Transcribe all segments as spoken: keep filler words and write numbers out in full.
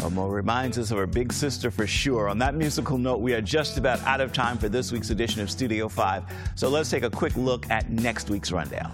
Well, Mo reminds us of her big sister for sure. On that musical note, we are just about out of time for this week's edition of Studio five. So let's take a quick look at next week's rundown.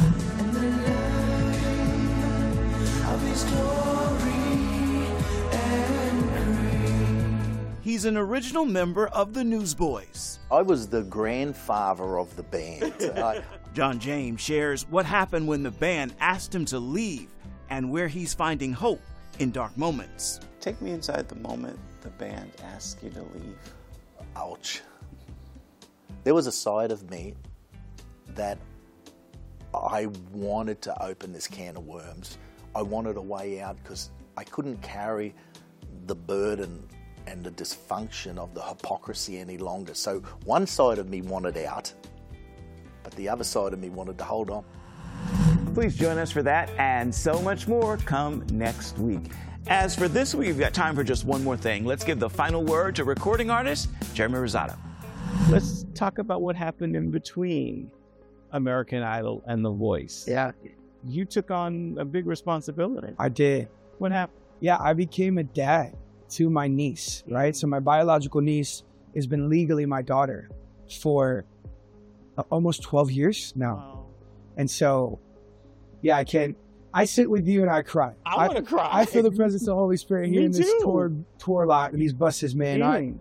He's an original member of the Newsboys. I was the grandfather of the band. I... John James shares what happened when the band asked him to leave and where he's finding hope in dark moments. Take me inside the moment the band asked you to leave. Ouch. There was a side of me that I wanted to open this can of worms. I wanted a way out because I couldn't carry the burden and the dysfunction of the hypocrisy any longer. So one side of me wanted out, but the other side of me wanted to hold on. Please join us for that and so much more come next week. As for this week, we've got time for just one more thing. Let's give the final word to recording artist Jeremy Rosado. Let's talk about what happened in between American Idol and The Voice. Yeah. You took on a big responsibility. I did. What happened? Yeah, I became a dad to my niece, right? So my biological niece has been legally my daughter for almost twelve years now. Wow. And so, yeah, I can't. I sit with you and I cry. I, I want to cry. I feel the presence of the Holy Spirit here Me in this too. tour tour lot and these buses, man. Mm. I,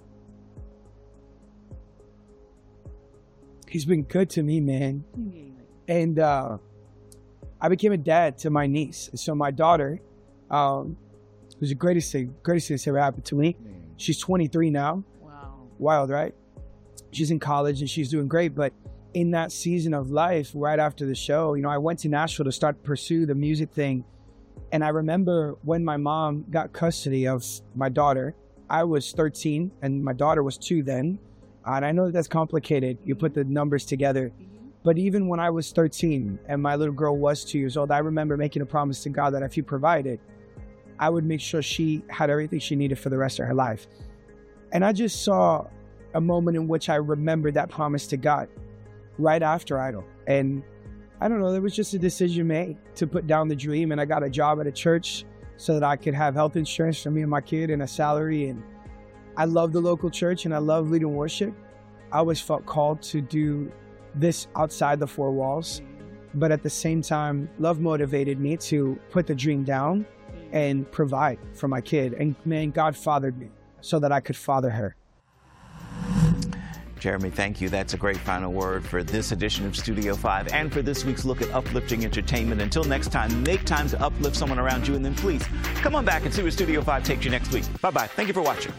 he's been good to me, man. And uh, I became a dad to my niece. So my daughter, um, who's the greatest thing, greatest thing that's ever happened to me. She's twenty-three now. Wow. Wild, right? She's in college and she's doing great, but in that season of life, right after the show, you know, I went to Nashville to start to pursue the music thing. And I remember when my mom got custody of my daughter, I was thirteen and my daughter was two then. And I know that that's complicated. You put the numbers together. But even when I was thirteen and my little girl was two years old, I remember making a promise to God that if He provided, I would make sure she had everything she needed for the rest of her life. And I just saw a moment in which I remembered that promise to God right after Idol. And I don't know, there was just a decision made to put down the dream, and I got a job at a church so that I could have health insurance for me and my kid and a salary. And I love the local church and I love leading worship. I always felt called to do this outside the four walls, but at the same time, love motivated me to put the dream down and provide for my kid. And man, God fathered me so that I could father her. Jeremy, thank you. That's a great final word for this edition of Studio five and for this week's look at uplifting entertainment. Until next time, make time to uplift someone around you, and then please come on back and see where Studio five takes you next week. Bye-bye. Thank you for watching.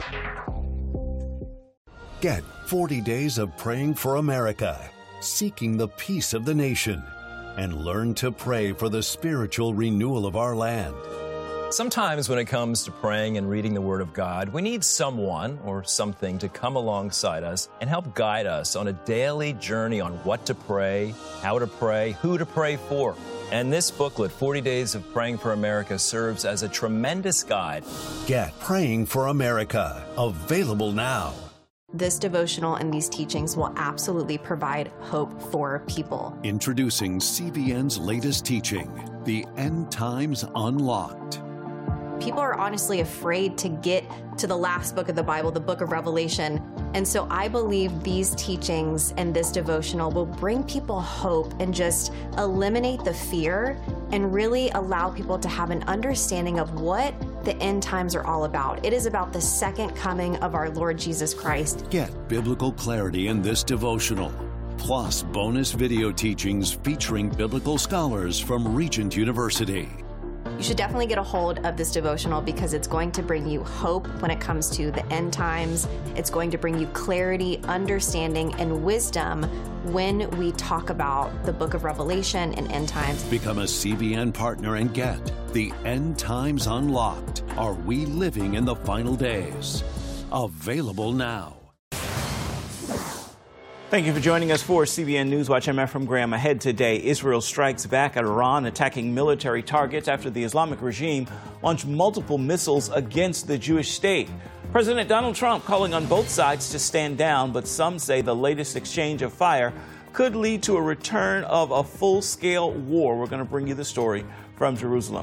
Get forty days of praying for America, seeking the peace of the nation, and learn to pray for the spiritual renewal of our land. Sometimes when it comes to praying and reading the Word of God, we need someone or something to come alongside us and help guide us on a daily journey on what to pray, how to pray, who to pray for. And this booklet, forty days of Praying for America, serves as a tremendous guide. Get Praying for America, available now. This devotional and these teachings will absolutely provide hope for people. Introducing C B N's latest teaching, The End Times Unlocked. People are honestly afraid to get to the last book of the Bible, the book of Revelation. And so I believe these teachings and this devotional will bring people hope and just eliminate the fear and really allow people to have an understanding of what the end times are all about. It is about the second coming of our Lord Jesus Christ. Get biblical clarity in this devotional, plus bonus video teachings featuring biblical scholars from Regent University. You should definitely get a hold of this devotional because it's going to bring you hope when it comes to the end times. It's going to bring you clarity, understanding, and wisdom when we talk about the book of Revelation and end times. Become a C B N partner and get The End Times Unlocked. Are we living in the final days? Available now. Thank you for joining us for C B N Newswatch. I'm Ephraim Graham. Ahead today, Israel strikes back at Iran, attacking military targets after the Islamic regime launched multiple missiles against the Jewish state. President Donald Trump calling on both sides to stand down, but some say the latest exchange of fire could lead to a return of a full-scale war. We're going to bring you the story from Jerusalem.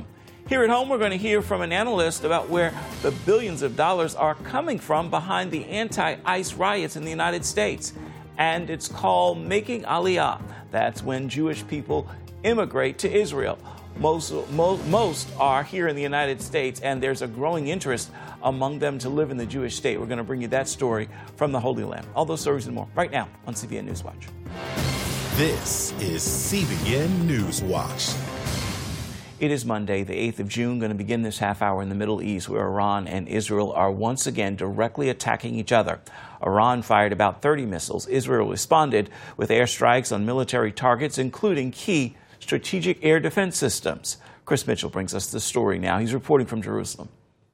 Here at home, we're going to hear from an analyst about where the billions of dollars are coming from behind the anti-ICE riots in the United States. And it's called Making Aliyah. That's when Jewish people immigrate to Israel. Most, most, most are here in the United States, and there's a growing interest among them to live in the Jewish state. We're going to bring you that story from the Holy Land. All those stories and more right now on C B N Newswatch. This is C B N Newswatch. It is Monday, the eighth of June, going to begin this half hour in the Middle East, where Iran and Israel are once again directly attacking each other. Iran fired about thirty missiles. Israel responded with airstrikes on military targets, including key strategic air defense systems. Chris Mitchell brings us the story now. He's reporting from Jerusalem.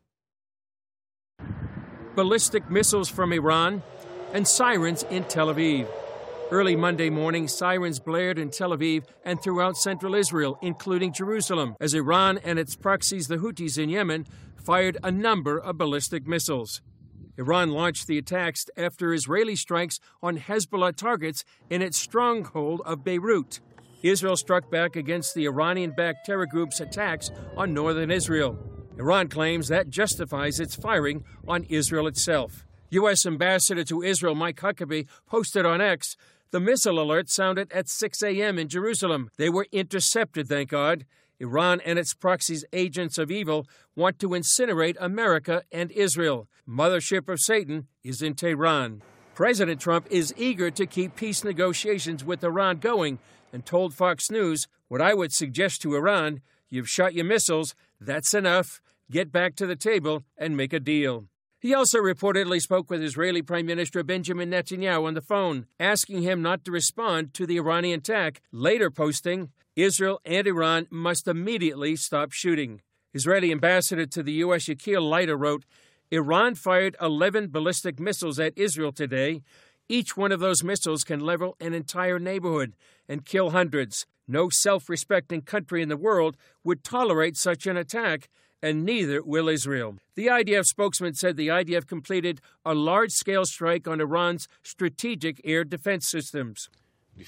Ballistic missiles from Iran and sirens in Tel Aviv. Early Monday morning, sirens blared in Tel Aviv and throughout central Israel, including Jerusalem, as Iran and its proxies, the Houthis in Yemen, fired a number of ballistic missiles. Iran launched the attacks after Israeli strikes on Hezbollah targets in its stronghold of Beirut. Israel struck back against the Iranian-backed terror group's attacks on northern Israel. Iran claims that justifies its firing on Israel itself. U S Ambassador to Israel Mike Huckabee posted on X, the missile alert sounded at six a.m. in Jerusalem. They were intercepted, thank God. Iran and its proxies, agents of evil, want to incinerate America and Israel. Mothership of Satan is in Tehran. President Trump is eager to keep peace negotiations with Iran going and told Fox News, what I would suggest to Iran, you've shot your missiles, that's enough. Get back to the table and make a deal. He also reportedly spoke with Israeli Prime Minister Benjamin Netanyahu on the phone, asking him not to respond to the Iranian attack, later posting, Israel and Iran must immediately stop shooting. Israeli ambassador to the U S Yakil Leiter wrote, Iran fired eleven ballistic missiles at Israel today. Each one of those missiles can level an entire neighborhood and kill hundreds. No self-respecting country in the world would tolerate such an attack, and neither will Israel. The I D F spokesman said the I D F completed a large-scale strike on Iran's strategic air defense systems. A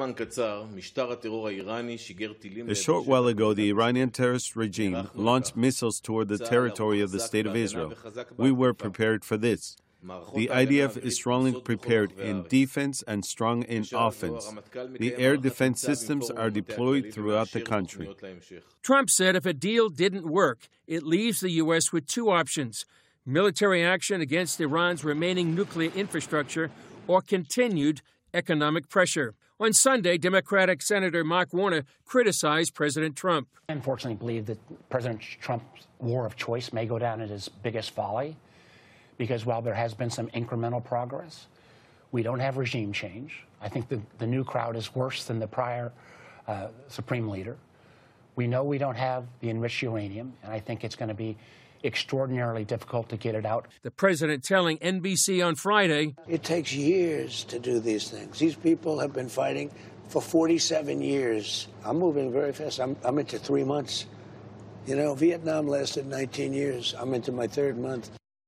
short while ago, the Iranian terrorist regime launched missiles toward the territory of the State of Israel. We were prepared for this. The I D F is strongly prepared in defense and strong in offense. The air defense systems are deployed throughout the country. Trump said if a deal didn't work, it leaves the U S with two options: military action against Iran's remaining nuclear infrastructure or continued economic pressure. On Sunday, Democratic Senator Mark Warner criticized President Trump. I unfortunately believe that President Trump's war of choice may go down as his biggest folly, because while there has been some incremental progress, we don't have regime change. I think the, the new crowd is worse than the prior uh, Supreme Leader. We know we don't have the enriched uranium, and I think it's going to be extraordinarily difficult to get it out. The president telling N B C on Friday, it takes years to do these things. These people have been fighting for forty-seven years. I'm moving very fast. I'm, I'm into three months. You know, Vietnam lasted nineteen years. I'm into my third month.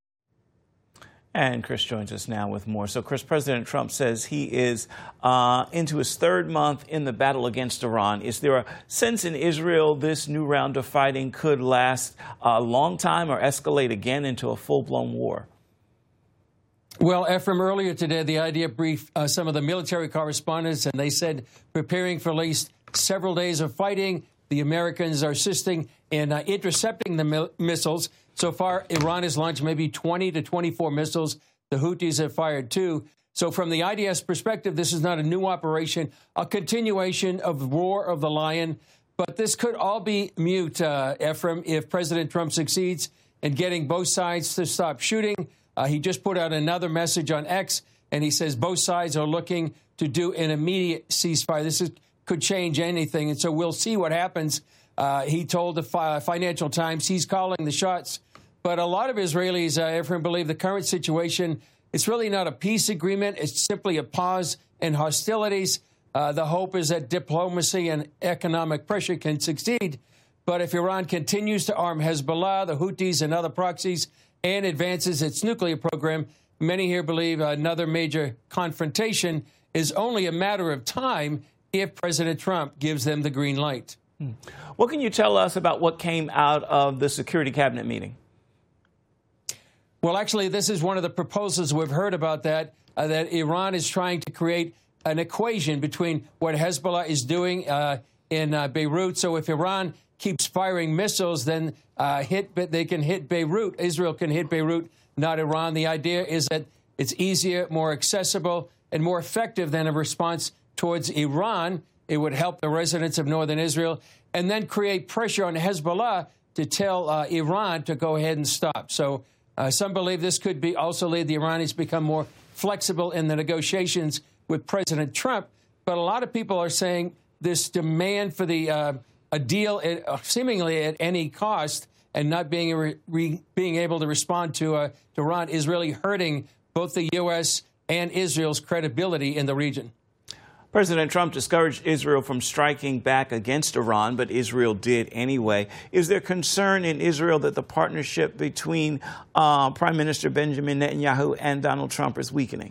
And Chris joins us now with more. So, Chris, President Trump says he is uh, into his third month in the battle against Iran. Is there a sense in Israel this new round of fighting could last a long time or escalate again into a full-blown war? Well, Ephraim, earlier today, the I D F briefed uh, some of the military correspondents, and they said preparing for at least several days of fighting. The Americans are assisting in uh, intercepting the mi- missiles. So far, Iran has launched maybe twenty to twenty-four missiles. The Houthis have fired two. So from the I D F's perspective, this is not a new operation, a continuation of War of the Lion. But this could all be mute, uh, Ephraim, if President Trump succeeds in getting both sides to stop shooting. Uh, he just put out another message on X, and he says both sides are looking to do an immediate ceasefire. This is, could change anything, and so we'll see what happens. Uh, he told the fi- Financial Times he's calling the shots. But a lot of Israelis, uh, Ephraim, believe the current situation, it's really not a peace agreement. It's simply a pause in hostilities. Uh, the hope is that diplomacy and economic pressure can succeed. But if Iran continues to arm Hezbollah, the Houthis, and other proxies, and advances its nuclear program, many here believe another major confrontation is only a matter of time if President Trump gives them the green light. Hmm. What can you tell us about what came out of the Security Cabinet meeting? Well, actually, this is one of the proposals we've heard about that, uh, that Iran is trying to create an equation between what Hezbollah is doing uh, in uh, Beirut. So if Iran keeps firing missiles, then uh, hit, they can hit Beirut. Israel can hit Beirut, not Iran. The idea is that it's easier, more accessible, and more effective than a response towards Iran. It would help the residents of northern Israel and then create pressure on Hezbollah to tell uh, Iran to go ahead and stop. So uh, some believe this could be also lead the Iranians become more flexible in the negotiations with President Trump. But a lot of people are saying this demand for the uh, a deal at, uh, seemingly at any cost and not being re, re, being able to respond to, uh, to Iran is really hurting both the U S and Israel's credibility in the region. President Trump discouraged Israel from striking back against Iran, but Israel did anyway. Is there concern in Israel that the partnership between uh, Prime Minister Benjamin Netanyahu and Donald Trump is weakening?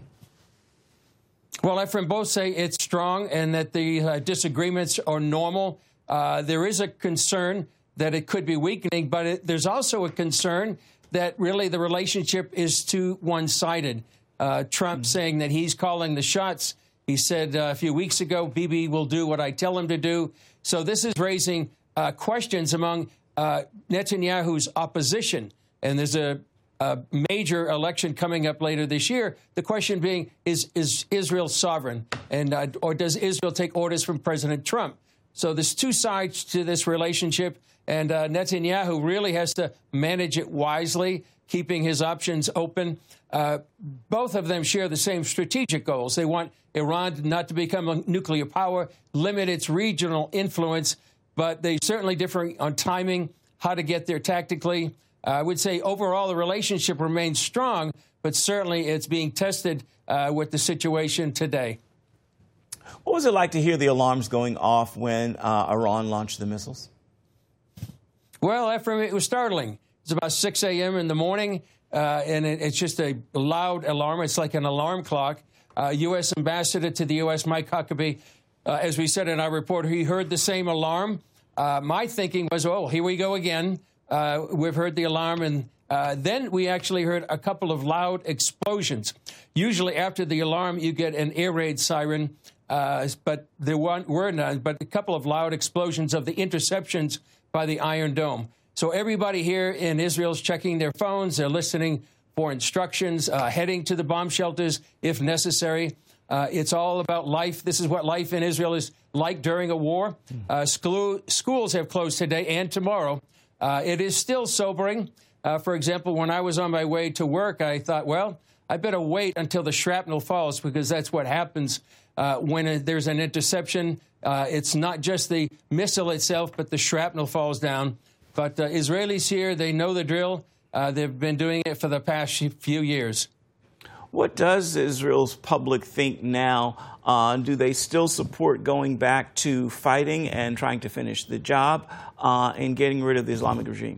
Well, Ephraim, both say it's strong and that the uh, disagreements are normal. Uh, there is a concern that it could be weakening, but it, there's also a concern that really the relationship is too one-sided. Uh, Trump mm-hmm. saying that he's calling the shots. He said uh, a few weeks ago, Bibi will do what I tell him to do. So this is raising uh, questions among uh, Netanyahu's opposition. And there's a, a major election coming up later this year. The question being, is, is Israel sovereign? And uh, or does Israel take orders from President Trump? So there's two sides to this relationship. And uh, Netanyahu really has to manage it wisely, keeping his options open. Uh, both of them share the same strategic goals. They want Iran not to become a nuclear power, limit its regional influence, but they certainly differ on timing, how to get there tactically. Uh, I would say overall the relationship remains strong, but certainly it's being tested uh, with the situation today. What was it like to hear the alarms going off when uh, Iran launched the missiles? Well, Ephraim, it was startling. It's about six a.m. in the morning, uh, and it, it's just a loud alarm. It's like an alarm clock. Uh, U S Ambassador to the U S, Mike Huckabee, uh, as we said in our report, he heard the same alarm. Uh, my thinking was, oh, here we go again. Uh, we've heard the alarm. And uh, then we actually heard a couple of loud explosions. Usually after the alarm, you get an air raid siren, uh, but there were none, but a couple of loud explosions of the interceptions by the Iron Dome. So everybody here in Israel is checking their phones. They're listening for instructions, uh, heading to the bomb shelters if necessary. Uh, it's all about life. This is what life in Israel is like during a war. Uh, school, schools have closed today and tomorrow. Uh, it is still sobering. Uh, for example, when I was on my way to work, I thought, well, I better wait until the shrapnel falls, because that's what happens uh, when a, there's an interception. Uh, it's not just the missile itself, but the shrapnel falls down. But uh, Israelis here, they know the drill. Uh, they've been doing it for the past few years. What does Israel's public think now? Uh, do they still support going back to fighting and trying to finish the job uh, and getting rid of the Islamic regime?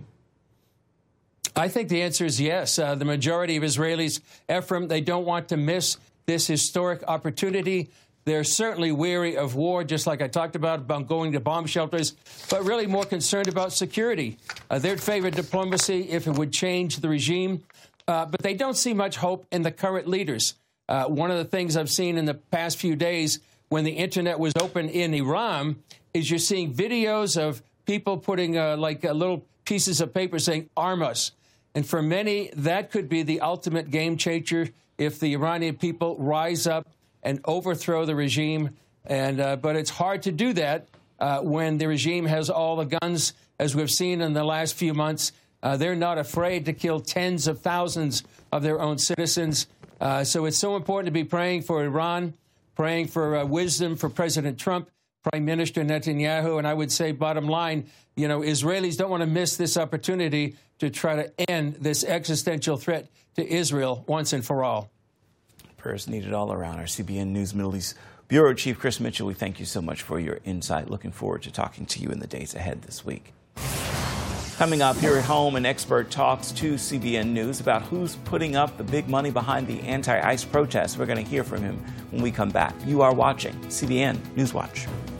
I think the answer is yes. Uh, the majority of Israelis, Ephraim, they don't want to miss this historic opportunity. They're certainly weary of war, just like I talked about, about going to bomb shelters, but really more concerned about security. Uh, they'd favor diplomacy if it would change the regime, uh, but they don't see much hope in the current leaders. Uh, one of the things I've seen in the past few days when the internet was open in Iran is you're seeing videos of people putting uh, like uh, little pieces of paper saying, "Arm us." And for many, that could be the ultimate game changer if the Iranian people rise up and overthrow the regime. And uh, but it's hard to do that uh, when the regime has all the guns, as we've seen in the last few months. Uh, they're not afraid to kill tens of thousands of their own citizens. Uh, so it's so important to be praying for Iran, praying for uh, wisdom for President Trump, Prime Minister Netanyahu. And I would say, bottom line, you know, Israelis don't want to miss this opportunity to try to end this existential threat to Israel once and for all. Prayers needed all around. Our C B N News Middle East Bureau Chief Chris Mitchell, we thank you so much for your insight. Looking forward to talking to you in the days ahead this week. Coming up here at home, an expert talks to C B N News about who's putting up the big money behind the anti-ICE protests. We're going to hear from him when we come back. You are watching C B N Newswatch.